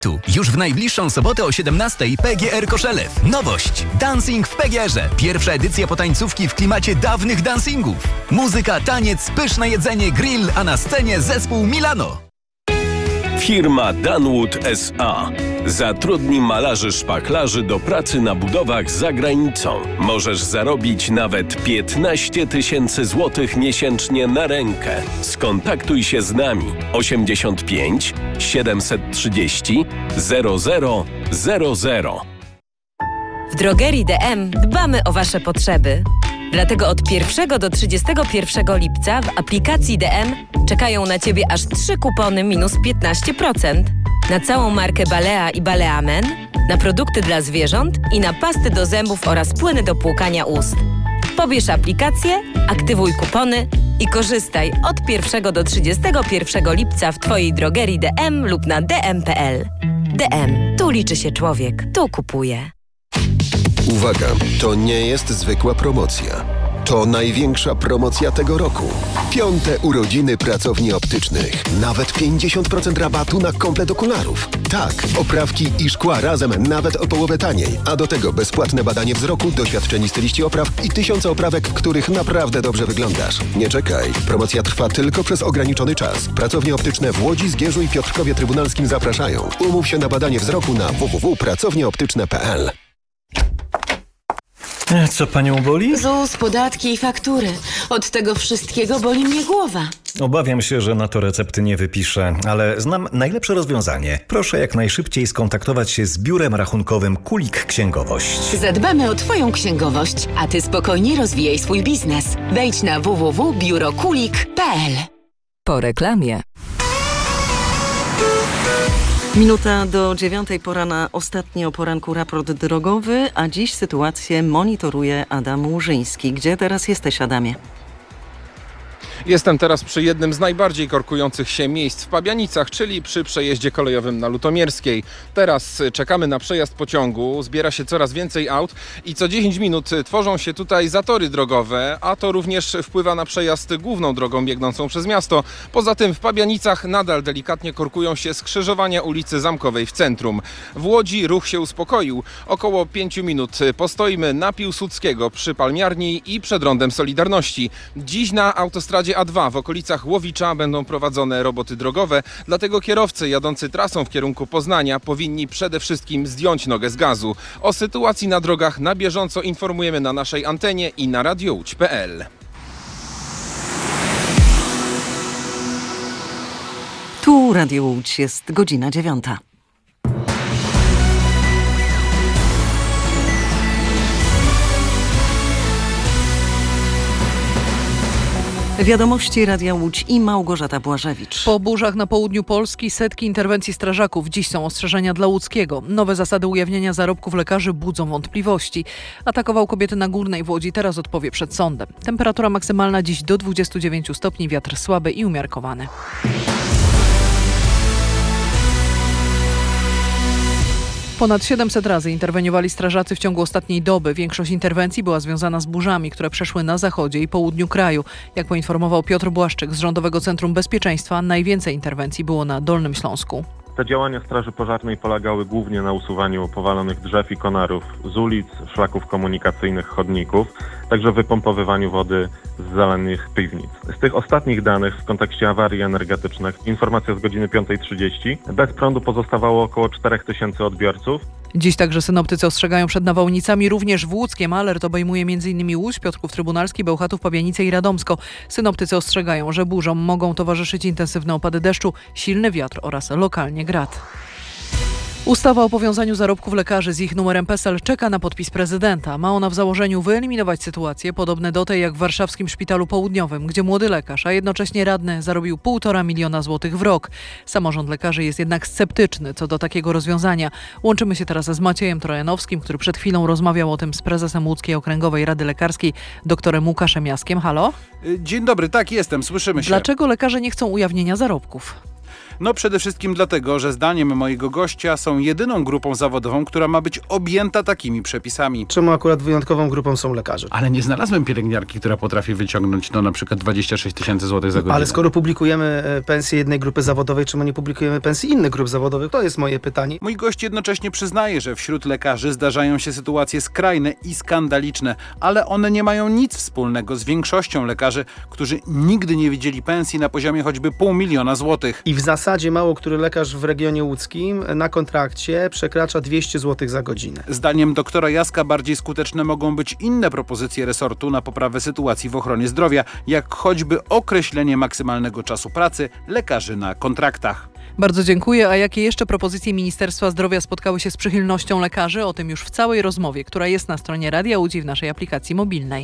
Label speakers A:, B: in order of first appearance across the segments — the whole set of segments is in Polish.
A: Tu już w najbliższą sobotę o 17:00 PGR Koszelew. Nowość! Dancing w PGR-ze. Pierwsza edycja potańcówki w klimacie dawnych dancingów. Muzyka, taniec, pyszne jedzenie, grill, a na scenie zespół Milano.
B: Firma Danwood S.A. zatrudni malarzy szpachlarzy do pracy na budowach za granicą. Możesz zarobić nawet 15 000 złotych miesięcznie na rękę. Skontaktuj się z nami 85 730 0000.
C: W drogerii DM dbamy o Wasze potrzeby. Dlatego od 1 do 31 lipca w aplikacji DM czekają na Ciebie aż 3 kupony minus 15%. Na całą markę Balea i Balea Men, na produkty dla zwierząt i na pasty do zębów oraz płyny do płukania ust. Pobierz aplikację, aktywuj kupony i korzystaj od 1 do 31 lipca w Twojej drogerii DM lub na dm.pl. DM. Tu liczy się człowiek. Tu kupuje.
D: Uwaga, to nie jest zwykła promocja. To największa promocja tego roku. 5. urodziny pracowni optycznych. Nawet 50% rabatu na komplet okularów. Tak, oprawki i szkła razem nawet o połowę taniej. A do tego bezpłatne badanie wzroku, doświadczeni styliści opraw i 1000 oprawek, w których naprawdę dobrze wyglądasz. Nie czekaj. Promocja trwa tylko przez ograniczony czas. Pracownie optyczne w Łodzi, Zgierzu i Piotrkowie Trybunalskim zapraszają. Umów się na badanie wzroku na www.pracownieoptyczne.pl.
E: Co panią boli?
F: ZUS, podatki i faktury. Od tego wszystkiego boli mnie głowa.
E: Obawiam się, że na to recepty nie wypiszę, ale znam najlepsze rozwiązanie. Proszę jak najszybciej skontaktować się z biurem rachunkowym Kulik Księgowość.
F: Zadbamy o Twoją księgowość, a Ty spokojnie rozwijaj swój biznes. Wejdź na www.biurokulik.pl.
C: Po reklamie.
G: Minuta do 9:00, pora na ostatni o poranku raport drogowy, a dziś sytuację monitoruje Adam Łużyński. Gdzie teraz jesteś, Adamie?
H: Jestem teraz przy jednym z najbardziej korkujących się miejsc w Pabianicach, czyli przy przejeździe kolejowym na Lutomierskiej. Teraz czekamy na przejazd pociągu, zbiera się coraz więcej aut i co 10 minut tworzą się tutaj zatory drogowe, a to również wpływa na przejazd główną drogą biegnącą przez miasto. Poza tym w Pabianicach nadal delikatnie korkują się skrzyżowania ulicy Zamkowej w centrum. W Łodzi ruch się uspokoił. Około 5 minut postoimy na Piłsudskiego przy Palmiarni i przed Rondem Solidarności. Dziś na autostradzie A2 w okolicach Łowicza będą prowadzone roboty drogowe, dlatego kierowcy jadący trasą w kierunku Poznania powinni przede wszystkim zdjąć nogę z gazu. O sytuacji na drogach na bieżąco informujemy na naszej antenie i na radiołódź.pl.
G: Tu Radio Łódź, jest godzina 9:00. Wiadomości Radia Łódź i Małgorzata Błażewicz.
I: Po burzach na południu Polski setki interwencji strażaków. Dziś są ostrzeżenia dla łódzkiego. Nowe zasady ujawnienia zarobków lekarzy budzą wątpliwości. Atakował kobiety na Górnej w Łodzi, teraz odpowie przed sądem. Temperatura maksymalna dziś do 29 stopni, wiatr słaby i umiarkowany. Ponad 700 razy interweniowali strażacy w ciągu ostatniej doby. Większość interwencji była związana z burzami, które przeszły na zachodzie i południu kraju. Jak poinformował Piotr Błaszczyk z Rządowego Centrum Bezpieczeństwa, najwięcej interwencji było na Dolnym Śląsku.
J: Te działania Straży Pożarnej polegały głównie na usuwaniu powalonych drzew i konarów z ulic, szlaków komunikacyjnych, chodników, także wypompowywaniu wody z zalanych piwnic. Z tych ostatnich danych w kontekście awarii energetycznych, informacja z godziny 5:30, bez prądu pozostawało około 4000 odbiorców.
I: Dziś także synoptycy ostrzegają przed nawałnicami, również w Łódzkiem. Alert obejmuje m.in. Łódź, Piotrków Trybunalski, Bełchatów, Pabianice i Radomsko. Synoptycy ostrzegają, że burzom mogą towarzyszyć intensywne opady deszczu, silny wiatr oraz lokalnie grad. Ustawa o powiązaniu zarobków lekarzy z ich numerem PESEL czeka na podpis prezydenta. Ma ona w założeniu wyeliminować sytuacje podobne do tej jak w warszawskim Szpitalu Południowym, gdzie młody lekarz, a jednocześnie radny zarobił 1,5 miliona złotych w rok. Samorząd lekarzy jest jednak sceptyczny co do takiego rozwiązania. Łączymy się teraz z Maciejem Trojanowskim, który przed chwilą rozmawiał o tym z prezesem Łódzkiej Okręgowej Rady Lekarskiej, doktorem Łukaszem Jaskiem. Halo?
K: Dzień dobry, tak jestem, słyszymy się.
I: Dlaczego lekarze nie chcą ujawnienia zarobków?
K: No przede wszystkim dlatego, że zdaniem mojego gościa są jedyną grupą zawodową, która ma być objęta takimi przepisami.
L: Czemu akurat wyjątkową grupą są lekarze?
M: Ale nie znalazłem pielęgniarki, która potrafi wyciągnąć na przykład 26 tysięcy złotych za godzinę.
L: Ale skoro publikujemy pensję jednej grupy zawodowej, czemu nie publikujemy pensji innych grup zawodowych? To jest moje pytanie.
K: Mój gość jednocześnie przyznaje, że wśród lekarzy zdarzają się sytuacje skrajne i skandaliczne, ale one nie mają nic wspólnego z większością lekarzy, którzy nigdy nie widzieli pensji na poziomie choćby 500 000 złotych.
L: I w zasadzie mało który lekarz w regionie łódzkim na kontrakcie przekracza 200 zł za godzinę.
K: Zdaniem doktora Jaska bardziej skuteczne mogą być inne propozycje resortu na poprawę sytuacji w ochronie zdrowia, jak choćby określenie maksymalnego czasu pracy lekarzy na kontraktach.
I: Bardzo dziękuję. A jakie jeszcze propozycje Ministerstwa Zdrowia spotkały się z przychylnością lekarzy? O tym już w całej rozmowie, która jest na stronie Radia Łódź i w naszej aplikacji mobilnej.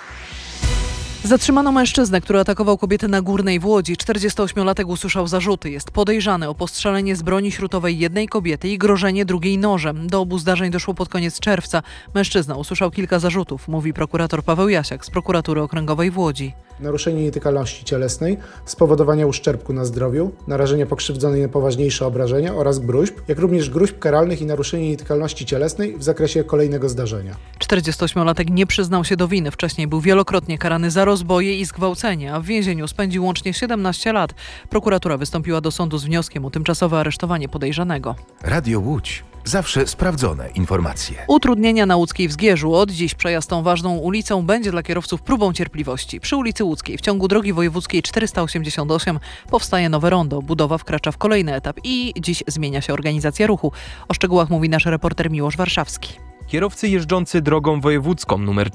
I: Zatrzymano mężczyznę, który atakował kobietę na Górnej w Łodzi. 48-latek usłyszał zarzuty. Jest podejrzany o postrzelenie z broni śrutowej jednej kobiety i grożenie drugiej nożem. Do obu zdarzeń doszło pod koniec czerwca. Mężczyzna usłyszał kilka zarzutów, mówi prokurator Paweł Jasiak z Prokuratury Okręgowej w Łodzi.
N: Naruszenie nietykalności cielesnej, spowodowania uszczerbku na zdrowiu, narażenie pokrzywdzonej na poważniejsze obrażenia oraz gróźb, jak również gróźb karalnych i naruszenie nietykalności cielesnej w zakresie kolejnego zdarzenia.
I: 48-latek nie przyznał się do winy. Wcześniej był wielokrotnie karany za rozboje i zgwałcenie, a w więzieniu spędził łącznie 17 lat. Prokuratura wystąpiła do sądu z wnioskiem o tymczasowe aresztowanie podejrzanego.
O: Radio Łódź. Zawsze sprawdzone informacje.
I: Utrudnienia na łódzkiej Wzgierzu. Od dziś przejazd tą ważną ulicą będzie dla kierowców próbą cierpliwości. Przy ulicy Łódzkiej w ciągu drogi wojewódzkiej 488 powstaje nowe rondo. Budowa wkracza w kolejny etap i dziś zmienia się organizacja ruchu. O szczegółach mówi nasz reporter Miłosz Warszawski.
P: Kierowcy jeżdżący drogą wojewódzką nr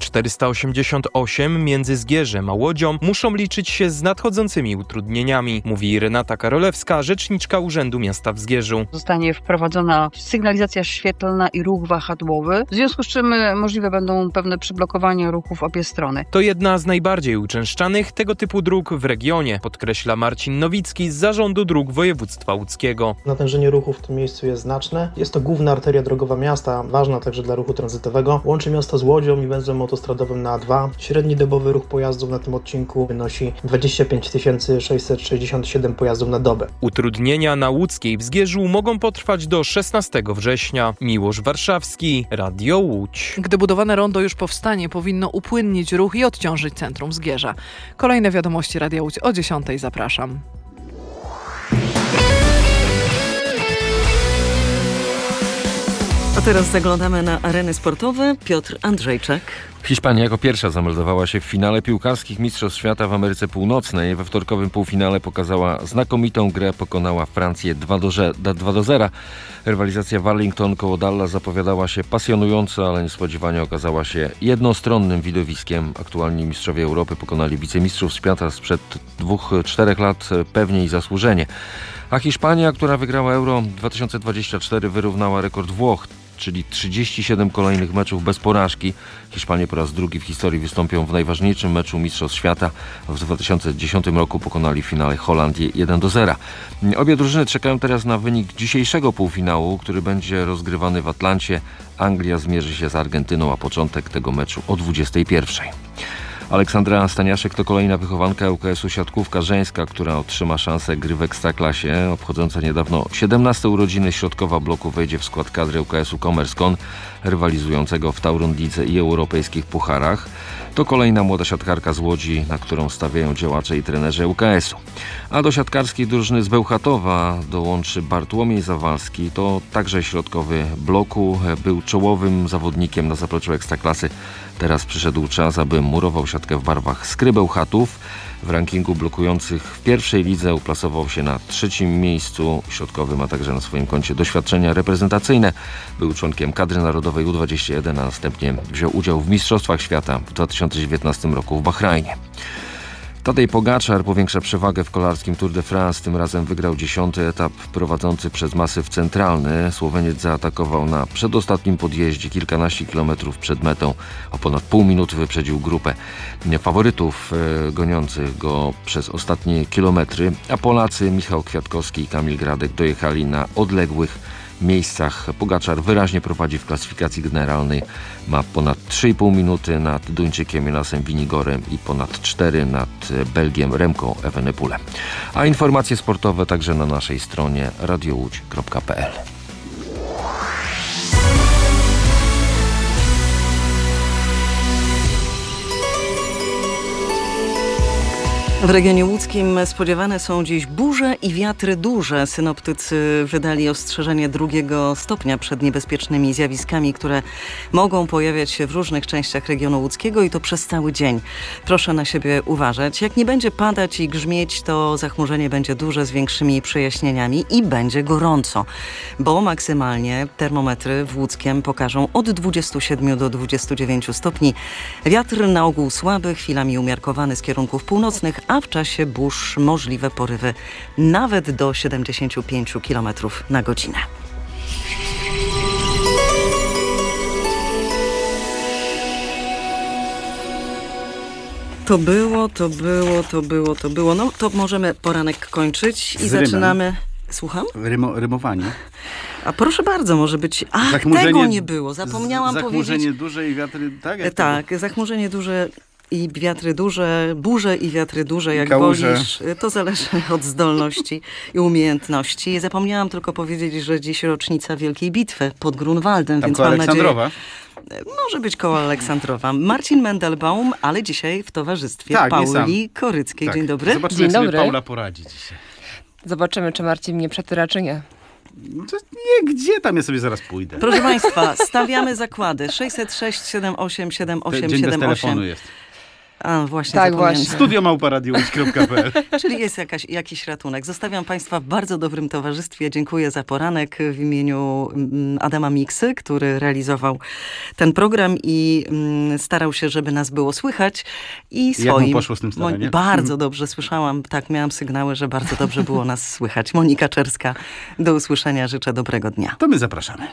P: 488 między Zgierzem a Łodzią muszą liczyć się z nadchodzącymi utrudnieniami, mówi Renata Karolewska, rzeczniczka Urzędu Miasta w Zgierzu.
Q: Zostanie wprowadzona sygnalizacja świetlna i ruch wahadłowy, w związku z czym możliwe będą pewne przyblokowania ruchu w obie strony.
P: To jedna z najbardziej uczęszczanych tego typu dróg w regionie, podkreśla Marcin Nowicki z Zarządu Dróg Województwa Łódzkiego.
R: Natężenie ruchu w tym miejscu jest znaczne. Jest to główna arteria drogowa miasta, ważna także dla ruchu tranzytowego. Łączy miasto z Łodzią i węzłem autostradowym na A2. Średni dobowy ruch pojazdów na tym odcinku wynosi 25 667 pojazdów na dobę.
P: Utrudnienia na łódzkiej Wzgierzu mogą potrwać do 16 września. Miłosz Warszawski, Radio Łódź.
I: Gdy budowane rondo już powstanie, powinno upłynnić ruch i odciążyć centrum Zgierza. Kolejne wiadomości Radia Łódź o 10. Zapraszam.
G: A teraz zaglądamy na areny sportowe. Piotr Andrzejczak.
S: Hiszpania jako pierwsza zameldowała się w finale piłkarskich Mistrzostw Świata w Ameryce Północnej. We wtorkowym półfinale pokazała znakomitą grę, pokonała Francję 2-0. Rywalizacja w Arlington koło Dallas zapowiadała się pasjonująco, ale niespodziewanie okazała się jednostronnym widowiskiem. Aktualni mistrzowie Europy pokonali wicemistrzów świata sprzed 2-4 lat pewnie i zasłużenie. A Hiszpania, która wygrała Euro 2024, wyrównała rekord Włoch, czyli 37 kolejnych meczów bez porażki. Hiszpanie po raz drugi w historii wystąpią w najważniejszym meczu Mistrzostw Świata. W 2010 roku pokonali w finale Holandię 1-0. Obie drużyny czekają teraz na wynik dzisiejszego półfinału, który będzie rozgrywany w Atlancie. Anglia zmierzy się z Argentyną, a początek tego meczu o 21:00. Aleksandra Staniaszek to kolejna wychowanka ŁKS-u siatkówka żeńska, która otrzyma szansę gry w Ekstraklasie. Obchodząca niedawno 17 urodziny środkowa bloku wejdzie w skład kadry ŁKS-u Commerzone, rywalizującego w Tauron Lidze i europejskich pucharach. To kolejna młoda siatkarka z Łodzi, na którą stawiają działacze i trenerzy ŁKS-u. A do siatkarskiej drużyny z Bełchatowa dołączy Bartłomiej Zawalski. To także środkowy bloku. Był czołowym zawodnikiem na zapleczu Ekstraklasy. Teraz przyszedł czas, aby murował siatkę w barwach Skry Bełchatów. W rankingu blokujących w pierwszej lidze uplasował się na 3. miejscu. Środkowy ma także na swoim koncie doświadczenia reprezentacyjne. Był członkiem kadry narodowej U21, a następnie wziął udział w Mistrzostwach Świata w 2019 roku w Bahrajnie. Tadej Pogaczar powiększa przewagę w kolarskim Tour de France. Tym razem wygrał 10. etap prowadzący przez masyw centralny. Słoweniec zaatakował na przedostatnim podjeździe kilkanaście kilometrów przed metą. O ponad pół minuty wyprzedził grupę faworytów goniących go przez ostatnie kilometry, a Polacy Michał Kwiatkowski i Kamil Gradek dojechali na odległych miejscach. Pogaczar wyraźnie prowadzi w klasyfikacji generalnej. Ma ponad 3,5 minuty nad Duńczykiem Jonasem Vinigorem i ponad 4 nad Belgiem Remką Evenepoelem. A informacje sportowe także na naszej stronie radiołódź.pl.
G: W regionie łódzkim spodziewane są dziś burze i wiatry duże. Synoptycy wydali ostrzeżenie 2 stopnia przed niebezpiecznymi zjawiskami, które mogą pojawiać się w różnych częściach regionu łódzkiego i to przez cały dzień. Proszę na siebie uważać. Jak nie będzie padać i grzmieć, to zachmurzenie będzie duże z większymi przejaśnieniami i będzie gorąco, bo maksymalnie termometry w Łódzkiem pokażą od 27 do 29 stopni. Wiatr na ogół słaby, chwilami umiarkowany z kierunków północnych, a w czasie burz możliwe porywy nawet do 75 km na godzinę. To było. No to możemy poranek kończyć i zaczynamy. Słucham?
M: Rymowanie.
G: A proszę bardzo, może być... Ach, tego nie było. Zapomniałam powiedzieć.
M: Zachmurzenie duże i wiatry...
G: Tak, zachmurzenie duże i wiatry duże, burze i wiatry duże, jak
M: Kałuże.
G: wolisz. To zależy od zdolności i umiejętności. Zapomniałam tylko powiedzieć, że dziś rocznica Wielkiej Bitwy pod Grunwaldem,
M: Tam
G: więc
M: koło
G: mam
M: Aleksandrowa.
G: nadzieję... Może być koło Aleksandrowa. Marcin Mendelbaum, ale dzisiaj w towarzystwie
M: Tak,
G: Pauli Koryckiej.
M: Tak.
G: Dzień dobry.
M: Zobaczymy,
T: Dzień
M: jak sobie
T: dobry.
M: Paula poradzi dzisiaj.
T: Zobaczymy, czy Marcin mnie przetyra, czy nie.
M: Gdzie tam ja sobie zaraz pójdę?
G: Proszę Państwa, stawiamy zakłady. 606 78 78
M: Dzień bez
G: 78.
M: telefonu jest.
G: A, właśnie.
T: Tak,
G: zapomniałem.
T: właśnie.
M: Studio@radiołódź.pl.
G: Czyli jest jakiś ratunek. Zostawiam Państwa w bardzo dobrym towarzystwie. Dziękuję za poranek w imieniu Adama Miksy, który realizował ten program i starał się, żeby nas było słychać. I swoim...
M: Jak mu poszło z tym staraniem?
G: Bardzo dobrze słyszałam. Tak, miałam sygnały, że bardzo dobrze było nas słychać. Monika Czerska, do usłyszenia. Życzę dobrego dnia.
M: To my zapraszamy.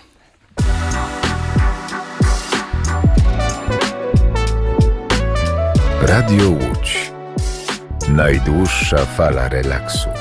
O: Radio Łódź. Najdłuższa fala relaksu.